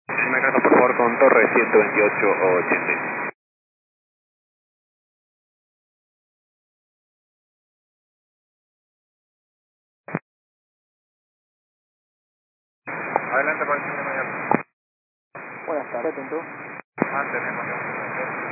Me caso por favor con Torre 128 o 80. Adelante para el 5 de mañana. Buenas tardes, atento. Mantenemos.